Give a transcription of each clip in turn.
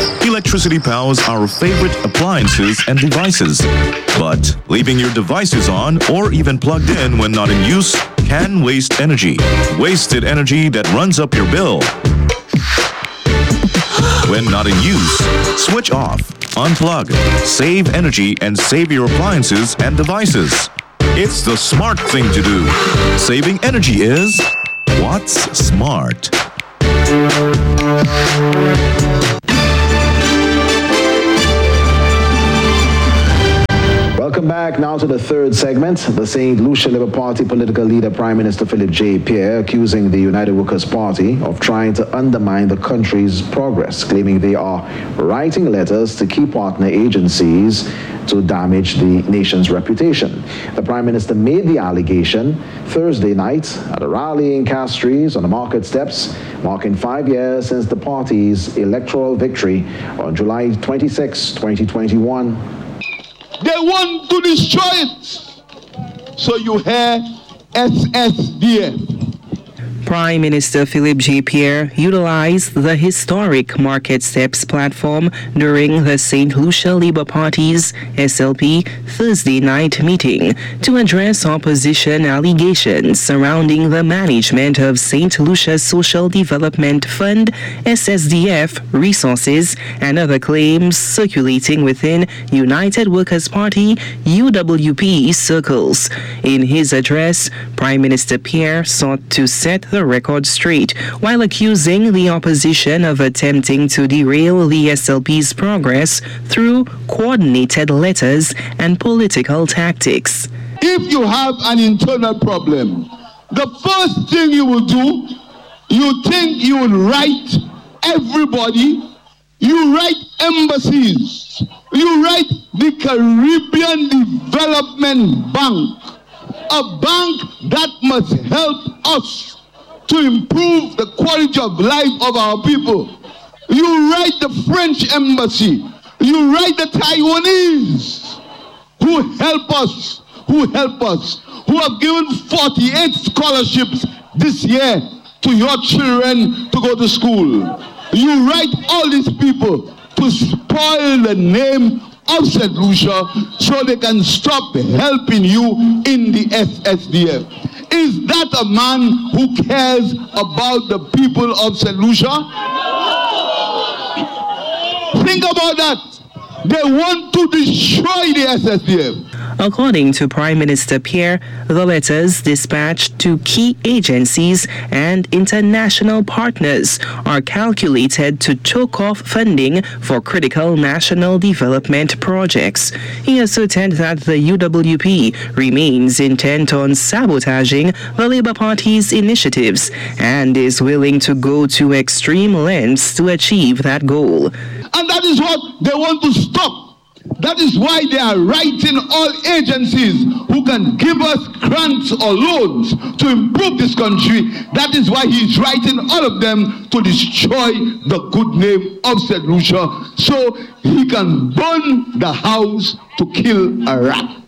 Electricity powers our favorite appliances and devices. But leaving your devices on or even plugged in when not in use can waste energy. Wasted energy that runs up your bill. When not in use, switch off, unplug, save energy and save your appliances and devices. It's the smart thing to do. Saving energy is what's smart. Welcome back now to the third segment. The St. Lucia Labour Party political leader, Prime Minister Philip J. Pierre, accusing the United Workers' Party of trying to undermine the country's progress, claiming they are writing letters to key partner agencies to damage the nation's reputation. The Prime Minister made the allegation Thursday night at a rally in Castries on the market steps, marking 5 years since the party's electoral victory on July 26, 2021. They want to destroy it. So you hear SSDF. Prime Minister Philip J. Pierre utilized the historic Market Steps platform during the St. Lucia Labour Party's SLP Thursday night meeting to address opposition allegations surrounding the management of St. Lucia Social Development Fund SSDF resources and other claims circulating within United Workers' Party UWP circles. In his address, Prime Minister Pierre sought to set the record straight while accusing the opposition of attempting to derail the SLP's progress through coordinated letters and political tactics. If you have an internal problem, the first thing you will do, you think you will write everybody, you write embassies, you write the Caribbean Development Bank, a bank that must help us to improve the quality of life of our people. You write the French embassy, you write the Taiwanese who help us, who have given 48 scholarships this year to your children to go to school. You write all these people to spoil the name of St. Lucia so they can stop helping you in the SSDF. Is that a man who cares about the people of St. Lucia? Think about that. They want to destroy the SSDF. According to Prime Minister Pierre, the letters dispatched to key agencies and international partners are calculated to choke off funding for critical national development projects. He asserted that the UWP remains intent on sabotaging the Labour Party's initiatives and is willing to go to extreme lengths to achieve that goal. And that is what they want to stop. That is why they are writing all agencies who can give us grants or loans to improve this country. That is why he is writing all of them to destroy the good name of St. Lucia so he can burn the house to kill a rat.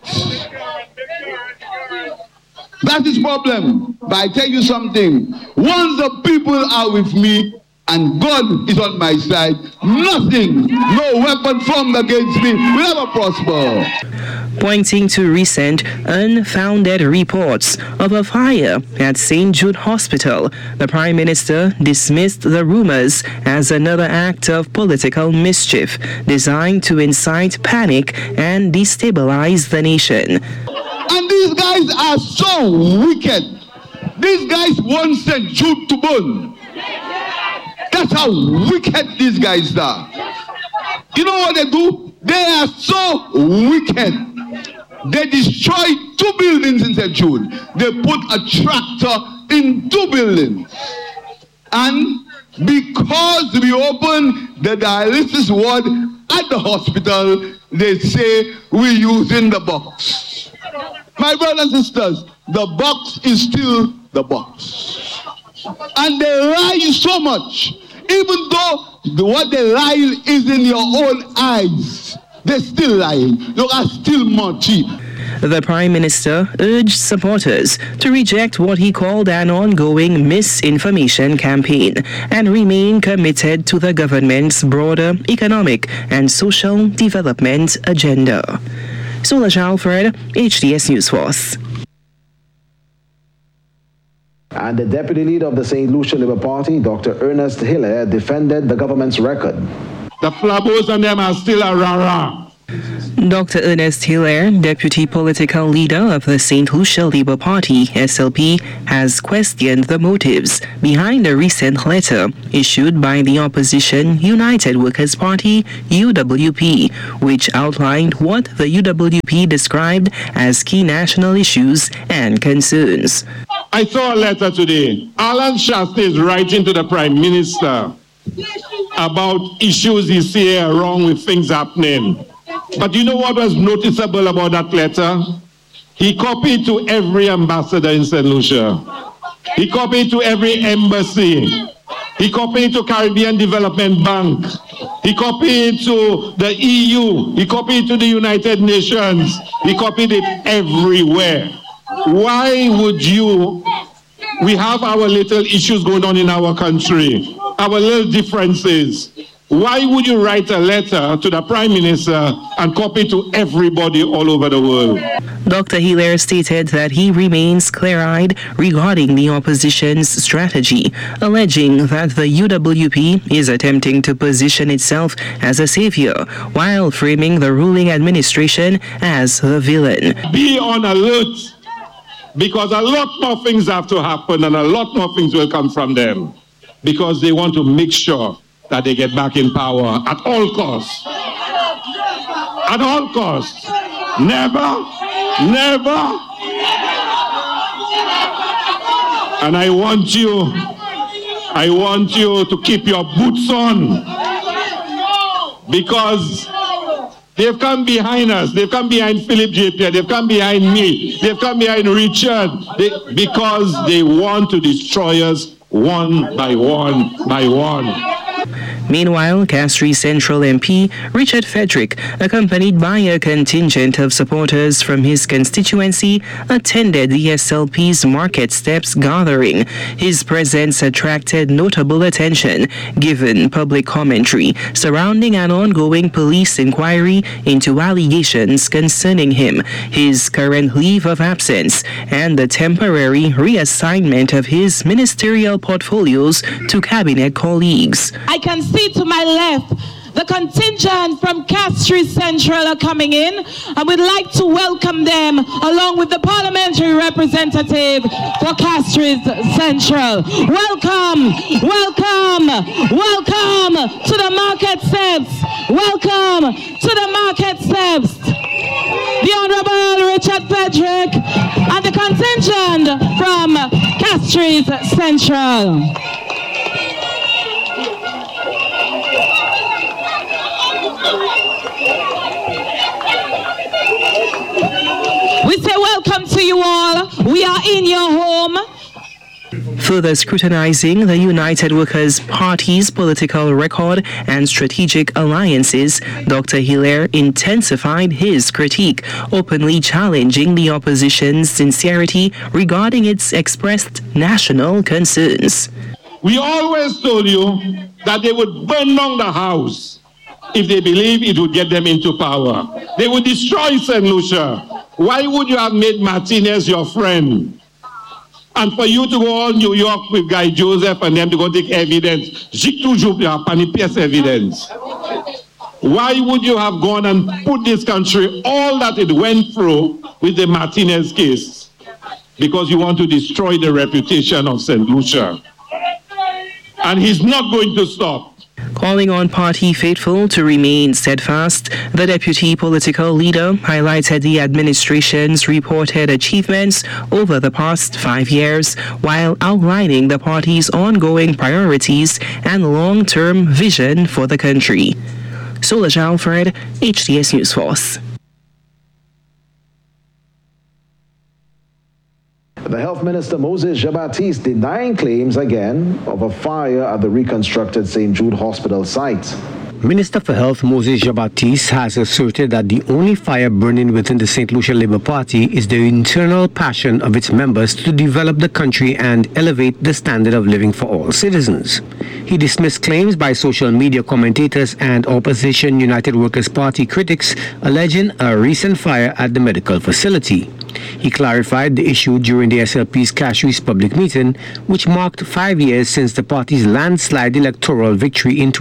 That's his problem. But I tell you something. Once the people are with me, and God is on my side, nothing, no weapon formed against me will ever prosper. Pointing to recent unfounded reports of a fire at St. Jude Hospital, the Prime Minister dismissed the rumors as another act of political mischief designed to incite panic and destabilize the nation. And these guys are so wicked. These guys want St. Jude to burn. That's how wicked these guys are. You know what they do? They are so wicked. They destroyed 2 buildings in St. Jude. They put a tractor in 2 buildings. And because we opened the dialysis ward at the hospital, they say we're using the box. My brothers and sisters, the box is still the box. And they lie so much. Even though what they lie is in your own eyes, they're still lying. You are still more cheap. The Prime Minister urged supporters to reject what he called an ongoing misinformation campaign and remain committed to the government's broader economic and social development agenda. Solange Alfred, HTS News Force. And the deputy leader of the St. Lucia Labour Party, Dr. Ernest Hilaire, defended the government's record. The flabos and them are still a rah-rah. Dr. Ernest Hilaire, deputy political leader of the St. Lucia Labour Party, SLP, has questioned the motives behind a recent letter issued by the opposition United Workers' Party, UWP, which outlined what the UWP described as key national issues and concerns. I saw a letter today. Alan Shasta is writing to the Prime Minister about issues he sees wrong with things happening. But you know what was noticeable about that letter? He copied to every ambassador in St. Lucia. He copied to every embassy. He copied to Caribbean Development Bank. He copied to the EU. He copied to the United Nations. He copied it everywhere. Why would you? We have our little issues going on in our country, our little differences. Why would you write a letter to the Prime Minister and copy to everybody all over the world? Dr. Hilaire stated that he remains clear-eyed regarding the opposition's strategy, alleging that the UWP is attempting to position itself as a savior while framing the ruling administration as the villain. Be on alert, because a lot more things have to happen and a lot more things will come from them, because they want to make sure that they get back in power at all costs. At all costs. Never, never. And I want you to keep your boots on, because they've come behind us. They've come behind Philip J. Pierre. They've come behind me. They've come behind Richard. Because they want to destroy us one by one by one. Meanwhile, Castries Central MP Richard Frederick, accompanied by a contingent of supporters from his constituency, attended the SLP's Market Steps gathering. His presence attracted notable attention, given public commentary surrounding an ongoing police inquiry into allegations concerning him, his current leave of absence, and the temporary reassignment of his ministerial portfolios to cabinet colleagues. I can see to my left the contingent from Castries Central are coming in, and we'd like to welcome them along with the parliamentary representative for Castries Central. Welcome, welcome, welcome to the Market Steps. Welcome to the Market Steps. The Honorable Richard Frederick and the contingent from Castries Central. We say welcome to you all. We are in your home. Further scrutinizing the United Workers' Party's political record and strategic alliances, Dr. Hilaire intensified his critique, openly challenging the opposition's sincerity regarding its expressed national concerns. We always told you that they would burn down the house if they believe it would get them into power. They would destroy St. Lucia. Why would you have made Martinez your friend? And for you to go on New York with Guy Joseph and them to go take evidence, evidence. Why would you have gone and put this country, all that it went through with the Martinez case? Because you want to destroy the reputation of St. Lucia. And he's not going to stop. Calling on party faithful to remain steadfast, the deputy political leader highlighted the administration's reported achievements over the past 5 years, while outlining the party's ongoing priorities and long-term vision for the country. Solange Alfred, HTS News Force. The Health Minister Moses Jean-Baptiste denying claims again of a fire at the reconstructed St. Jude Hospital site. Minister for Health Moses Jean-Baptiste has asserted that the only fire burning within the St. Lucia Labour Party is the internal passion of its members to develop the country and elevate the standard of living for all citizens. He dismissed claims by social media commentators and opposition United Workers' Party critics alleging a recent fire at the medical facility. He clarified the issue during the SLP's Castries public meeting, which marked 5 years since the party's landslide electoral victory in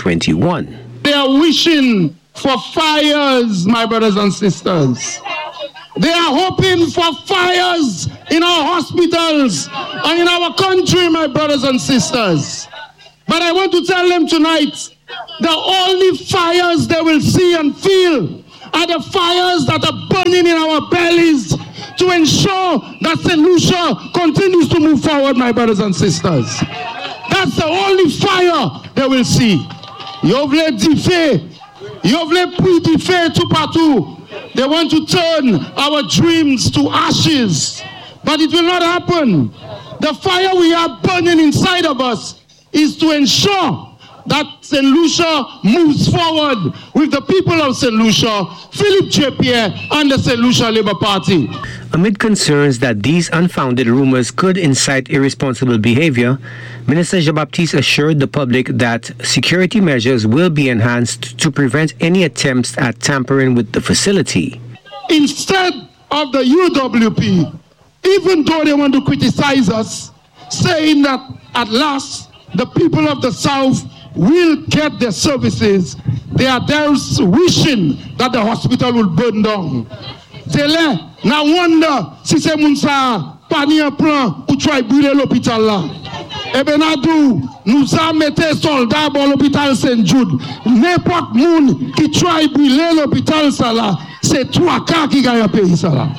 2021. They are wishing for fires, my brothers and sisters. They are hoping for fires in our hospitals and in our country, my brothers and sisters. But I want to tell them tonight, the only fires they will see and feel are the fires that are burning in our bellies to ensure that St. Lucia continues to move forward, my brothers and sisters. That's the only fire they will see. Yo vle di fe, yo vle pri di fe tout partout. They want to turn our dreams to ashes, but it will not happen. The fire we have burning inside of us is to ensure that St. Lucia moves forward with the people of St. Lucia, Philip J. Pierre, and the St. Lucia Labour Party. Amid concerns that these unfounded rumors could incite irresponsible behavior, Minister Jean-Baptiste assured the public that security measures will be enhanced to prevent any attempts at tampering with the facility. Instead of the UWP, even though they want to criticize us, saying that at last the people of the South will get their services, they are there wishing that the hospital will burn down. Tele, na wonder si se moun sa pa ni un plan pour try brûler l'hôpital là. Eh ben nadou, nous a mette soldats dans l'hôpital Saint-Jude. N'importe moun qui try brûler l'hôpital ça là, c'est trois cas qui gagne pays ça là.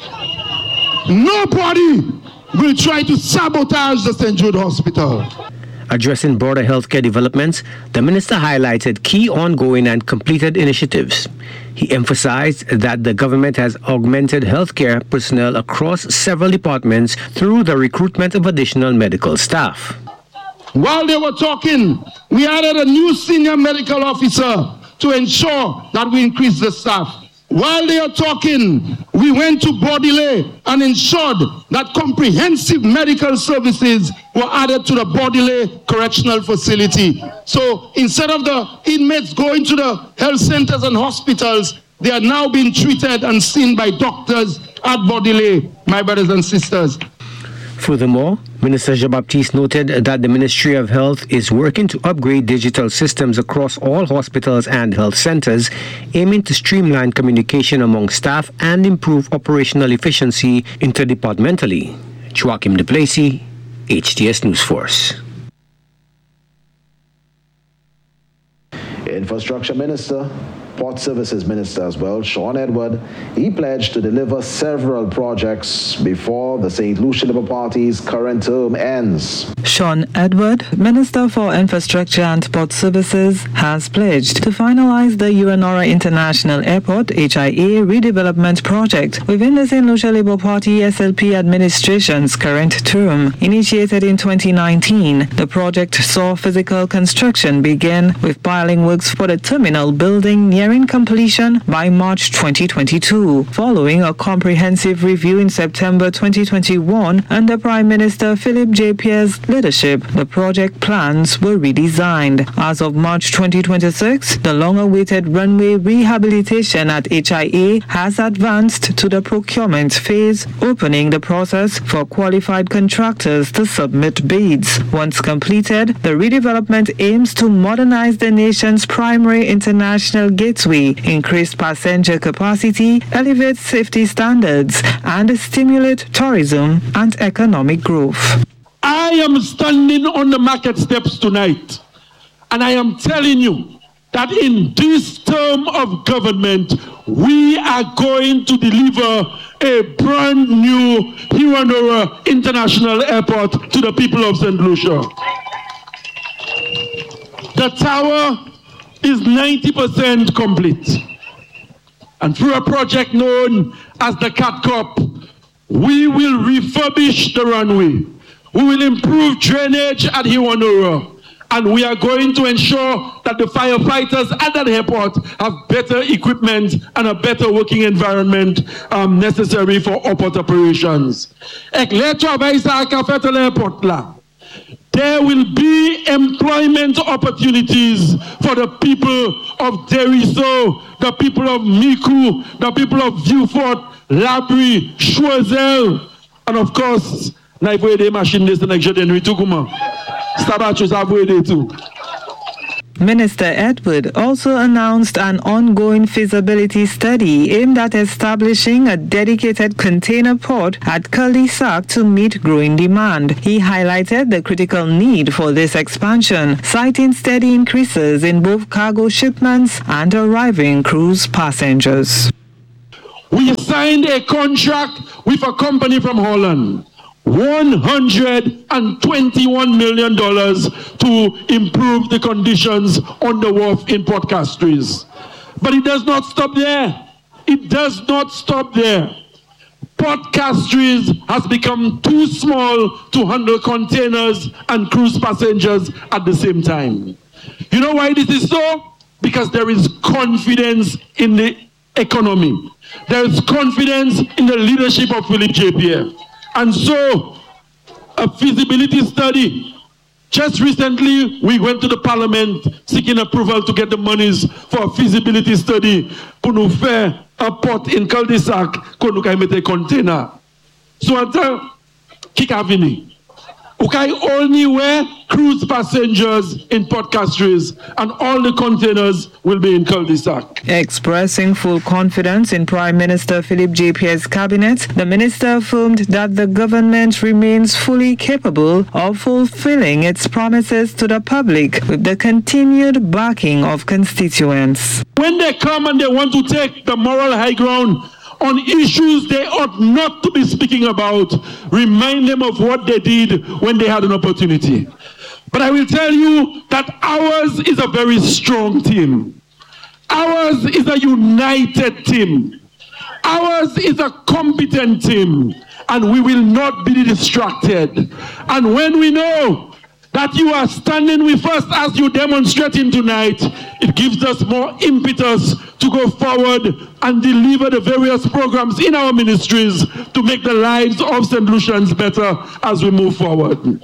Nobody will try to sabotage the St. Jude Hospital. Addressing broader healthcare developments, the minister highlighted key ongoing and completed initiatives. He emphasized that the government has augmented healthcare personnel across several departments through the recruitment of additional medical staff. While they were talking, we added a new senior medical officer to ensure that we increase the staff. While they are talking, we went to Bodile and ensured that comprehensive medical services were added to the Bodile Correctional Facility. So instead of the inmates going to the health centers and hospitals, they are now being treated and seen by doctors at Bodile, my brothers and sisters. Furthermore, Minister Jean-Baptiste noted that the Ministry of Health is working to upgrade digital systems across all hospitals and health centers, aiming to streamline communication among staff and improve operational efficiency interdepartmentally. Joachim de Plessis, HTS News Force. Infrastructure Minister, Port Services Minister as well, Sean Edward, he pledged to deliver several projects before the St. Lucia Labour Party's current term ends. Sean Edward, Minister for Infrastructure and Port Services, has pledged to finalize the Uranora International Airport HIA redevelopment project within the St. Lucia Labour Party SLP administration's current term. Initiated in 2019, the project saw physical construction begin with piling works for the terminal building nearing completion by March 2022. Following a comprehensive review in September 2021 under Prime Minister Philip J. Pierre's leadership, the project plans were redesigned. As of March 2026, the long-awaited runway rehabilitation at HIA has advanced to the procurement phase, opening the process for qualified contractors to submit bids. Once completed, the redevelopment aims to modernize the nation's primary international gateway, increase passenger capacity, elevate safety standards, and stimulate tourism and economic growth. I am standing on the market steps tonight, and I am telling you that in this term of government, we are going to deliver a brand new Uranora International Airport to the people of St. Lucia. The tower is 90% complete. And through a project known as the CATCOP, we will refurbish the runway. We will improve drainage at Uranora. And we are going to ensure that the firefighters at that airport have better equipment and a better working environment necessary for airport operations. There will be employment opportunities for the people of Deriso, the people of Micoud, the people of Vieux-Fort, Labrie, Choiseul, and of course, Minister Edward also announced an ongoing feasibility study aimed at establishing a dedicated container port at Cul-de-Sac to meet growing demand. He highlighted the critical need for this expansion, citing steady increases in both cargo shipments and arriving cruise passengers. We signed a contract with a company from Holland. $121 million to improve the conditions on the wharf in Port Castries. But it does not stop there. It does not stop there. Port Castries has become too small to handle containers and cruise passengers at the same time. You know why this is so? Because there is confidence in the economy. There is confidence in the leadership of Philippe J. Pierre. And so, a feasibility study. Just recently, we went to the parliament seeking approval to get the monies for a feasibility study pour nous faire un port in Cul-de-Sac qu'on nous mette un container. So, until Kikavini, okay, only where cruise passengers in Port Castries and all the containers will be in Cul-de-Sac. Expressing full confidence in Prime Minister Philippe J. Pierre's cabinet, the minister affirmed that the government remains fully capable of fulfilling its promises to the public with the continued backing of constituents. When they come and they want to take the moral high ground on issues they ought not to be speaking about, remind them of what they did when they had an opportunity. But I will tell you that ours is a very strong team. Ours is a united team. Ours is a competent team. And we will not be distracted. And when we know that you are standing with us as you demonstrating tonight, it gives us more impetus to go forward and deliver the various programs in our ministries to make the lives of St. Lucians better as we move forward.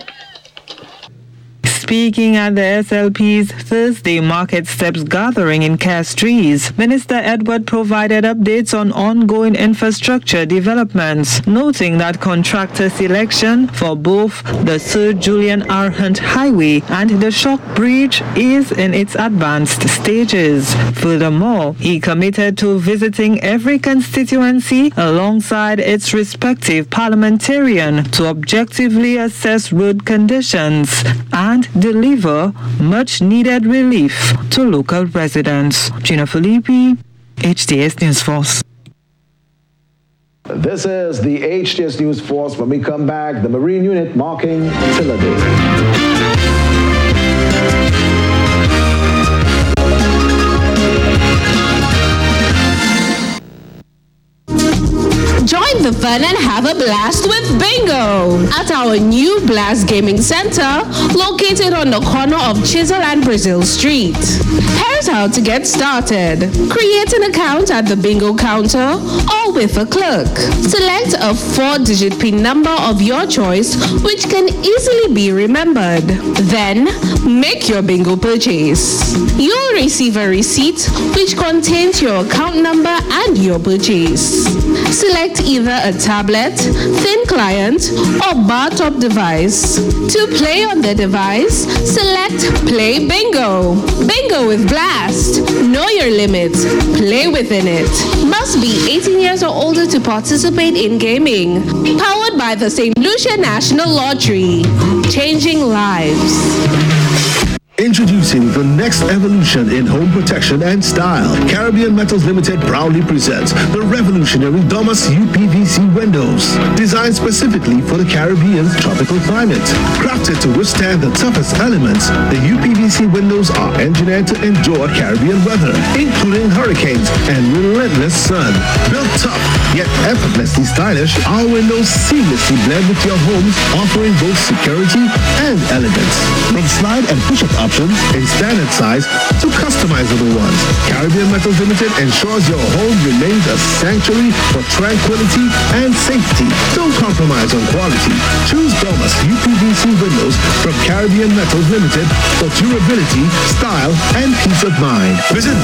Speaking at the SLP's Thursday Market Steps gathering in Castries, Minister Edward provided updates on ongoing infrastructure developments, noting that contractor selection for both the Sir Julian R. Hunt Highway and the Shock Bridge is in its advanced stages. Furthermore, he committed to visiting every constituency alongside its respective parliamentarian to objectively assess road conditions and deliver much-needed relief to local residents. Gina Filippi, HTS News Force. This is the HTS News Force. When we come back, the Marine Unit marking Tiller Day. Join the fun and have a blast with Bingo at our new Blast Gaming Center located on the corner of Chisel and Brazil Street. Here's how to get started. Create an account at the Bingo counter or with a clerk. Select a 4-digit PIN number of your choice which can easily be remembered. Then, make your Bingo purchase. You'll receive a receipt which contains your account number and your purchase. Select either a tablet, thin client, or bar top device. To play on the device, select Play Bingo. Bingo with Blast. Know your limits. Play within it. Must be 18 years or older to participate in gaming. Powered by the St. Lucia National Lottery. Changing lives. Introducing the next evolution in home protection and style. Caribbean Metals Limited proudly presents the revolutionary Domus UPVC windows. Designed specifically for the Caribbean's tropical climate. Crafted to withstand the toughest elements, the UPVC windows are engineered to endure Caribbean weather, including hurricanes and relentless sun. Built tough, yet effortlessly stylish, our windows seamlessly blend with your homes, offering both security and elegance. From slide and push-up options in standard size to customizable ones, Caribbean Metals Limited ensures your home remains a sanctuary for tranquility and safety. Don't compromise on quality. Choose Domus UPVC windows from Caribbean Metals Limited for durability, style, and peace of mind. Visit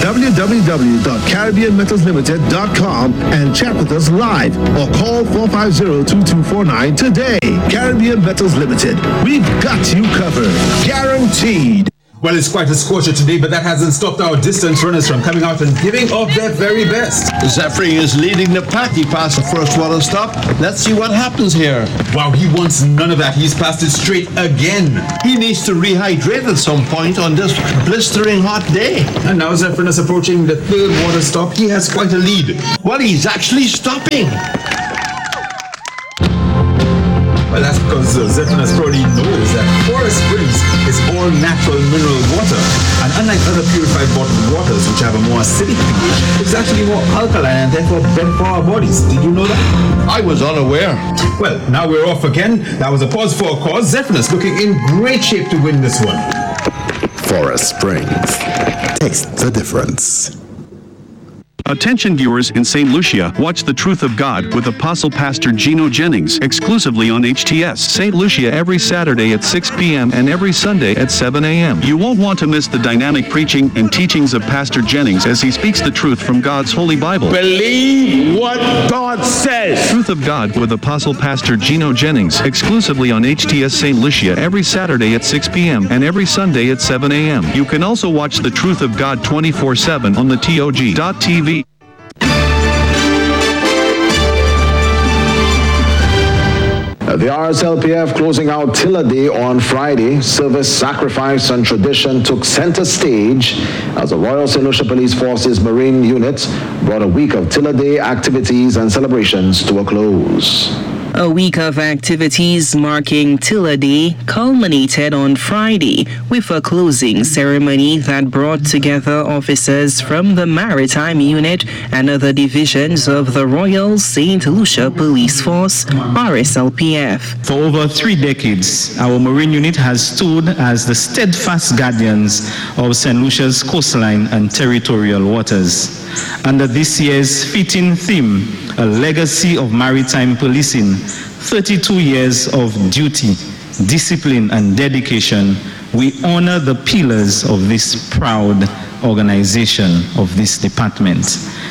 www.caribbeanmetalslimited.com and chat with us live or call 450-2249 today. Caribbean Metals Limited. We've got you covered. Guaranteed. Well, it's quite a scorcher today, but that hasn't stopped our distance runners from coming out and giving of their very best. Zephyr is leading the pack. He passed the first water stop. Let's see what happens here. Wow, he wants none of that. He's passed it straight again. He needs to rehydrate at some point on this blistering hot day. And now Zephyr is approaching the third water stop. He has quite a lead. Well, he's actually stopping. Well, that's because Zephyrus probably knows that Forest Springs is all natural mineral water. And unlike other purified bottled waters, which have a more acidic pH, it's actually more alkaline and therefore better for our bodies. Did you know that? I was unaware. Well, now we're off again. That was a pause for a cause. Zephyrus looking in great shape to win this one. Forest Springs. Taste the difference. Attention viewers in St. Lucia, watch The Truth of God with Apostle Pastor Gino Jennings exclusively on HTS St. Lucia every Saturday at 6 p.m. and every Sunday at 7 a.m. You won't want to miss the dynamic preaching and teachings of Pastor Jennings as he speaks the truth from God's Holy Bible. Believe what God says. Truth of God with Apostle Pastor Gino Jennings exclusively on HTS St. Lucia every Saturday at 6 p.m. and every Sunday at 7 a.m. You can also watch The Truth of God 24/7 on the TOG.TV. The RSLPF closing out Tiller Day on Friday. Service, sacrifice, and tradition took center stage as the Royal St. Lucia Police Forces Marine Unit brought a week of Tiller Day activities and celebrations to a close. A week of activities marking Tiller Day culminated on Friday with a closing ceremony that brought together officers from the Maritime Unit and other divisions of the Royal St. Lucia Police Force, RSLPF. For over 3 decades, our Marine Unit has stood as the steadfast guardians of St. Lucia's coastline and territorial waters. Under this year's fitting theme, A Legacy of Maritime Policing, 32 years of duty, discipline, and dedication, we honor the pillars of this proud organization of this department.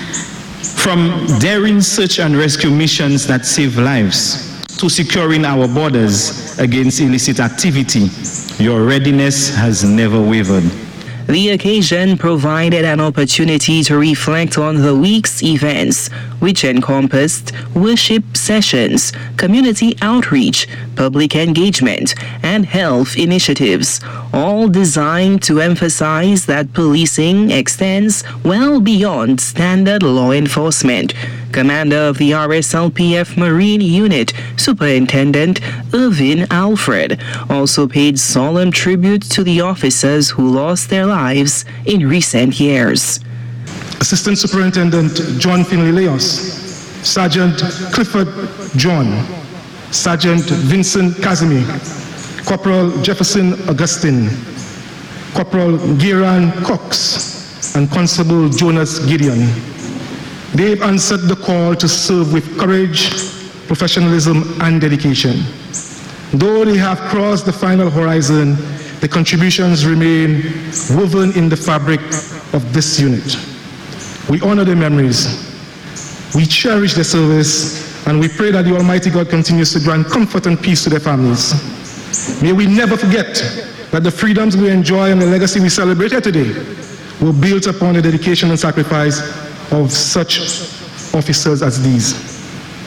From daring search and rescue missions that save lives, to securing our borders against illicit activity, your readiness has never wavered. The occasion provided an opportunity to reflect on the week's events, which encompassed worship sessions, community outreach, public engagement, and health initiatives, all designed to emphasize that policing extends well beyond standard law enforcement. Commander of the RSLPF Marine Unit, Superintendent Irvin Alfred, also paid solemn tribute to the officers who lost their lives in recent years. Assistant Superintendent John Finley Leos, Sergeant Clifford John, Sergeant Vincent Casimir, Corporal Jefferson Augustine, Corporal Giran Cox, and Constable Jonas Gideon. They've answered the call to serve with courage, professionalism, and dedication. Though they have crossed the final horizon, the contributions remain woven in the fabric of this unit. We honor their memories, we cherish their service, and we pray that the Almighty God continues to grant comfort and peace to their families. May we never forget that the freedoms we enjoy and the legacy we celebrate here today were built upon the dedication and sacrifice of such officers as these.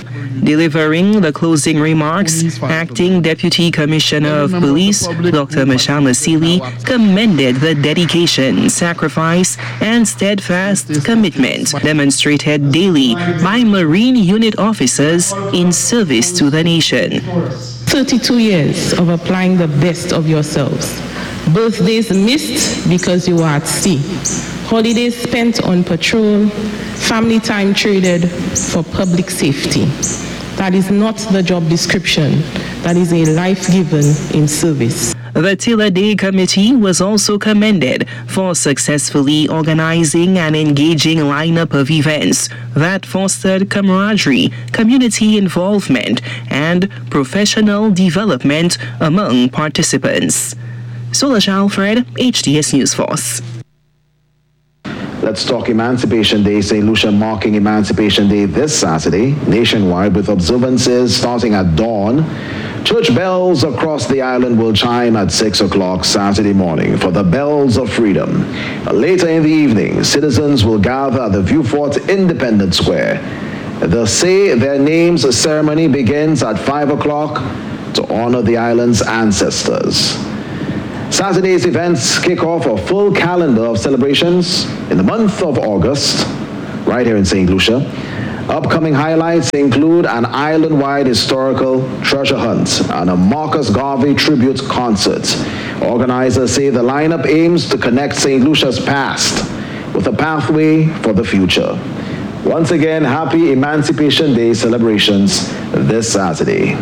Delivering the closing remarks, Acting Deputy Commissioner of Police, Dr. Mashal Masili, commended the dedication, sacrifice, and steadfast commitment demonstrated daily by Marine unit officers in service to the nation. 32 years of applying the best of yourselves. Birthdays missed because you were at sea. Holidays spent on patrol. Family time traded for public safety. That is not the job description. That is a life given in service. The Tiller Day Committee was also commended for successfully organizing an engaging lineup of events that fostered camaraderie, community involvement, and professional development among participants. Solange Alfred, HTS News Force. Let's talk Emancipation Day. St. Lucia marking Emancipation Day this Saturday nationwide with observances starting at dawn. Church bells across the island will chime at 6 o'clock Saturday morning for the Bells of Freedom. Later in the evening, citizens will gather at the Viewfort Independence Square. The Say Their Names ceremony begins at 5 o'clock to honor the island's ancestors. Saturday's events kick off a full calendar of celebrations in the month of August, right here in St. Lucia. Upcoming highlights include an island-wide historical treasure hunt and a Marcus Garvey tribute concert. Organizers say the lineup aims to connect St. Lucia's past with a pathway for the future. Once again, happy Emancipation Day celebrations this Saturday.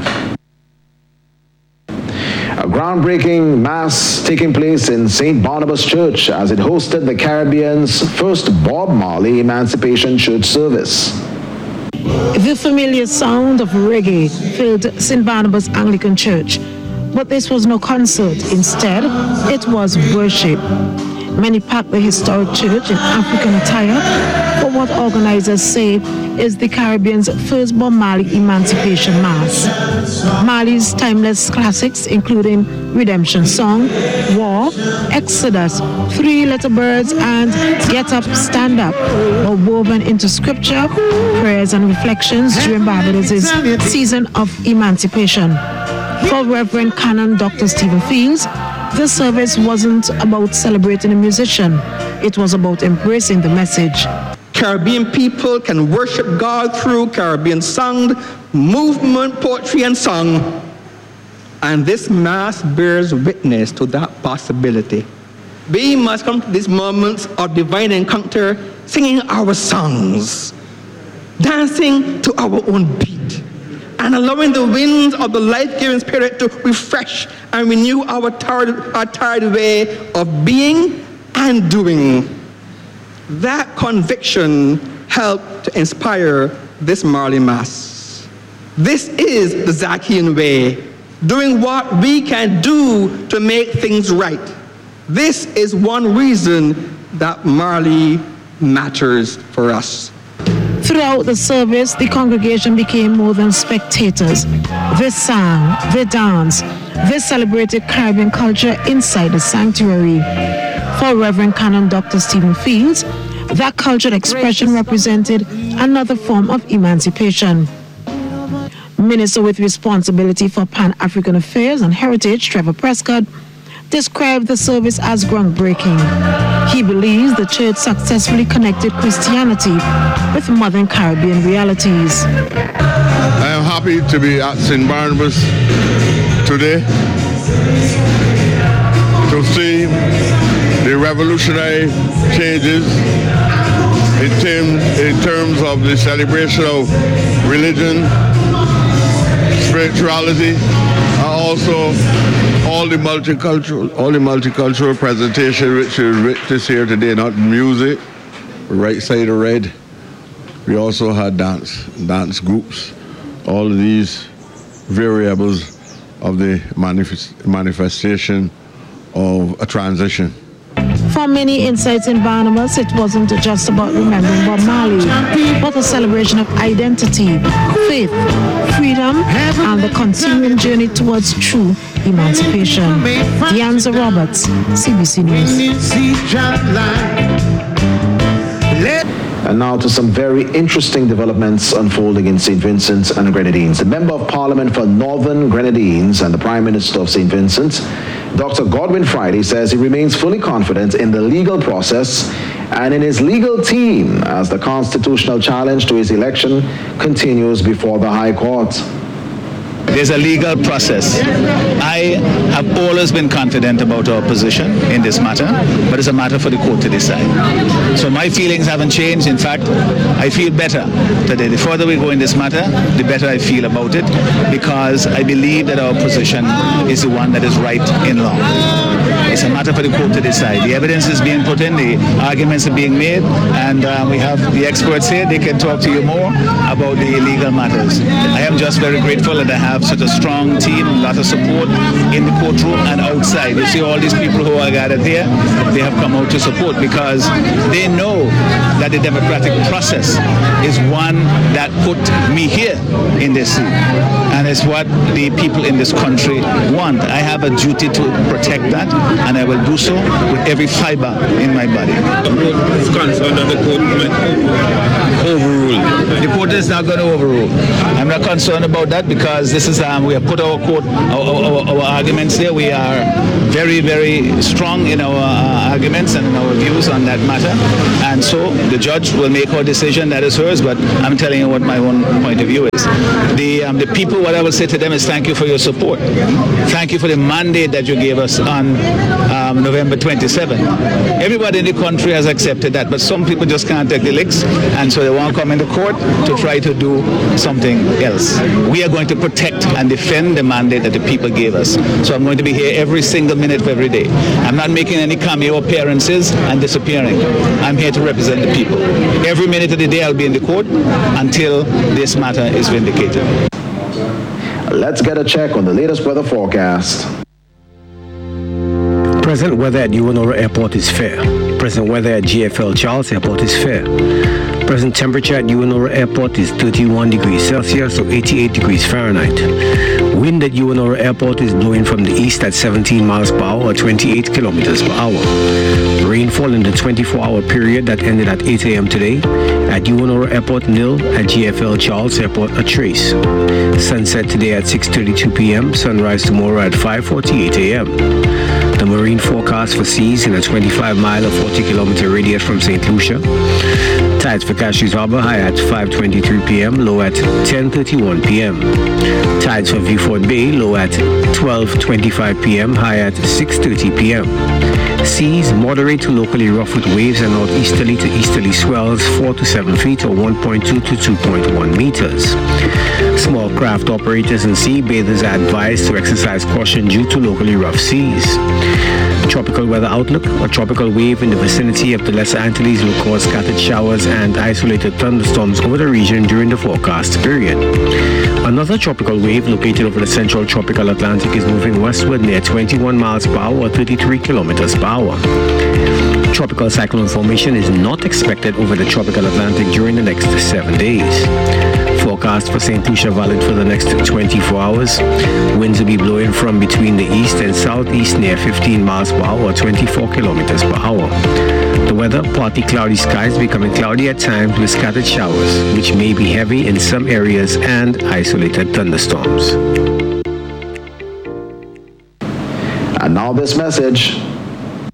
A groundbreaking mass taking place in St. Barnabas Church as it hosted the Caribbean's first Bob Marley Emancipation Church service. The familiar sound of reggae filled St. Barnabas Anglican Church, but this was no concert. Instead, it was worship. Many packed the historic church in African attire for what organizers say is the Caribbean's first Bob Marley Emancipation Mass. Marley's timeless classics, including Redemption Song, War, Exodus, Three Little Birds, and Get Up, Stand Up, were woven into scripture, prayers, and reflections during Barbados' season of emancipation. For Reverend Canon Dr. Stephen Fields, this service wasn't about celebrating a musician. It was about embracing the message. Caribbean people can worship God through Caribbean sound, movement, poetry, and song. And this Mass bears witness to that possibility. We must come to these moments of divine encounter singing our songs, dancing to our own beat, and allowing the winds of the life-giving Spirit to refresh and renew our tired way of being and doing. That conviction helped to inspire this Marley Mass. This is the Zacchaean way, doing what we can do to make things right. This is one reason that Marley matters for us. Throughout the service, the congregation became more than spectators. They sang, they danced, they celebrated Caribbean culture inside the sanctuary. For Reverend Canon Dr. Stephen Fields, that cultural expression represented another form of emancipation. Minister with responsibility for Pan-African Affairs and Heritage, Trevor Prescott, described the service as groundbreaking. He believes the church successfully connected Christianity with modern Caribbean realities. I am happy to be at St. Barnabas today to see the revolutionary changes in terms of the celebration of religion, spirituality, and also all the multicultural presentation which is witnessed here today, not music, right side of red. We also had dance groups, all of these variables of the manifestation of a transition. For many insights in Barnabas, it wasn't just about remembering Bob Marley, but a celebration of identity, faith, freedom, and the continuing journey towards true emancipation. Deanza Roberts, CBC News. And now to some very interesting developments unfolding in St. Vincent and the Grenadines. The Member of Parliament for Northern Grenadines and the Prime Minister of St. Vincent, Dr. Godwin Friday, says he remains fully confident in the legal process and in his legal team as the constitutional challenge to his election continues before the High Court. There's a legal process. I have always been confident about our position in this matter, but it's a matter for the court to decide. So my feelings haven't changed. In fact, I feel better today. The further we go in this matter, the better I feel about it, because I believe that our position is the one that is right in law. It's a matter for the court to decide. The evidence is being put in, the arguments are being made, and we have the experts here. They can talk to you more about the legal matters. I am just very grateful that I have such a strong team, a lot of support in the courtroom and outside. You see all these people who are gathered here, they have come out to support because they know that the democratic process is one that put me here in this seat. And it's what the people in this country want. I have a duty to protect that, and I will do so with every fiber in my body. The court is concerned that the court might overrule. The court is not going to overrule. I'm not concerned about that because this is we have put our court, our arguments there. We are very, very strong in our arguments and in our views on that matter. And so the judge will make her decision. That is hers. But I'm telling you what my own point of view is. The people, what I will say to them is thank you for your support. Thank you for the mandate that you gave us on November 27. Everybody in the country has accepted that, but some people just can't take the licks, and so they won't come into court to try to do something else. We are going to protect and defend the mandate that the people gave us. So I'm going to be here every single minute of every day. I'm not making any cameo appearances and disappearing. I'm here to represent the people. Every minute of the day I'll be in the court until this matter is vindicated. Let's get a check on the latest weather forecast. Present weather at Uwanora Airport is fair. Present weather at GFL Charles Airport is fair. Present temperature at Uwanora Airport is 31 degrees Celsius or 88 degrees Fahrenheit. Wind at Uwanora Airport is blowing from the east at 17 miles per hour or 28 kilometers per hour. Rainfall in the 24-hour period that ended at 8 a.m. today at Uwanora Airport nil, at GFL Charles Airport a trace. Sunset today at 6:32 p.m. Sunrise tomorrow at 5:48 a.m. The marine forecast for seas in a 25-mile or 40-kilometer radius from St. Lucia. Tides for Castries Harbor high at 5:23 p.m., low at 10:31 p.m. Tides for Vieux-Fort Bay low at 12:25 p.m., high at 6:30 p.m. Seas moderate to locally rough with waves and northeasterly to easterly swells 4 to 7 feet or 1.2 to 2.1 meters. Small craft operators and sea bathers are advised to exercise caution due to locally rough seas. Tropical weather outlook: a tropical wave in the vicinity of the Lesser Antilles will cause scattered showers and isolated thunderstorms over the region during the forecast period. Another tropical wave located over the central tropical Atlantic is moving westward near 21 miles per hour or 33 kilometers per hour. Tropical cyclone formation is not expected over the tropical Atlantic during the next 7 days. Forecast for St. Lucia valid for the next 24 hours. Winds will be blowing from between the east and southeast near 15 miles per hour or 24 kilometers per hour. The weather: partly cloudy skies becoming cloudy at times with scattered showers, which may be heavy in some areas, and isolated thunderstorms. And now this message.